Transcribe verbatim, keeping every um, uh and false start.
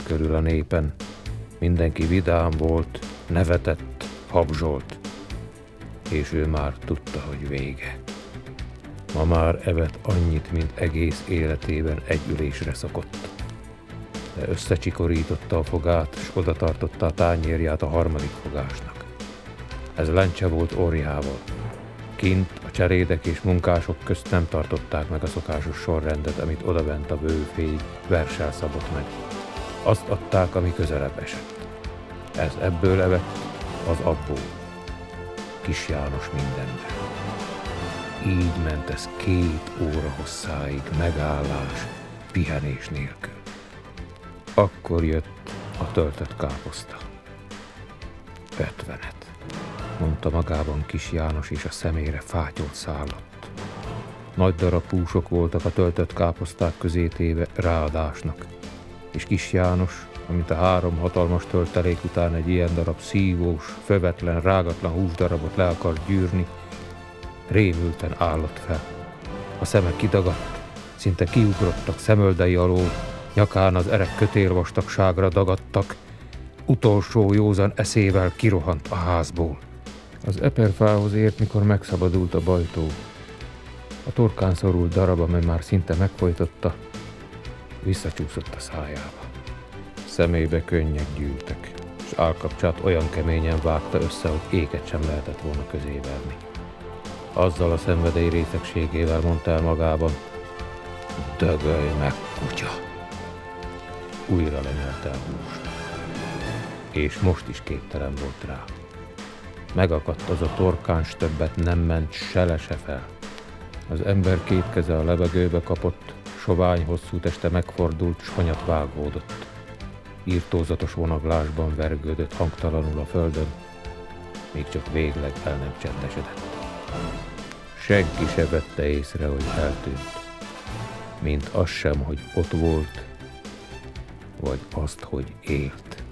körül a népen. Mindenki vidám volt, nevetett, habzsolt, és ő már tudta, hogy vége. Ma már evett annyit, mint egész életében egy ülésre szokott. De összecsikorította a fogát, s oda tartotta a tányérját a harmadik fogásnak. Ez lencse volt orjával. Kint a cserédek és munkások közt nem tartották meg a szokásos sorrendet, amit odabent a bőfély verssel szabott meg. Azt adták, ami közelebb esett. Ez ebből evett, az abból. Kis János mindenben. Így ment ez két óra hosszáig, megállás, pihenés nélkül. Akkor jött a töltött káposzta. Ötvenet, mondta magában Kis János, és a szemére fátyolt szállott. Nagy darab húsok voltak a töltött káposzták közé téve ráadásnak, és Kis János, amint a három hatalmas töltelék után egy ilyen darab szívós, fövetlen, rágatlan húsdarabot le akart gyűrni, rémülten állott fel. A szeme kidagadt, szinte kiugrottak szemöldei alól, nyakán az erek kötélvastagságra dagadtak, utolsó józan eszével kirohant a házból. Az eperfához ért, mikor megszabadult a bajtó. A torkán szorult darab, amely már szinte megfojtotta, visszacsúszott a szájába. Szemébe könnyek gyűltek, és állkapcsát olyan keményen vágta össze, hogy éket sem lehetett volna közé verni. Azzal a szenvedély részegségével mondta el magában: dögölj meg, kutya! Újra lenyelte a húst. És most is képtelen volt rá. Megakadt az a torkán, s többet nem ment se le se fel. Az ember két keze a levegőbe kapott, sovány hosszú teste megfordult, s hanyat vágódott. Írtózatos vonaglásban vergődött hangtalanul a földön, még csak végleg el nem csendesedett. Senki se vette észre, hogy eltűnt, mint az sem, hogy ott volt, vagy azt, hogy élt.